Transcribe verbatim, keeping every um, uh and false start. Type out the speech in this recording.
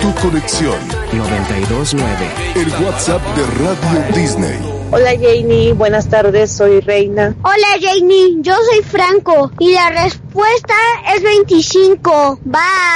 tu conexión. noventa y dos nueve. El WhatsApp de Radio Disney. Hola Janie, buenas tardes, soy Reina. Hola Janie, yo soy Franco y la respuesta es veinticinco. Bye.